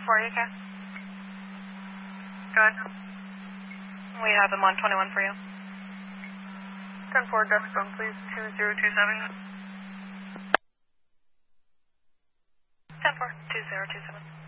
4, you okay? Go ahead. We have him on 21 for you. 10-4, desk phone, please, 2027. 10-4, 2027.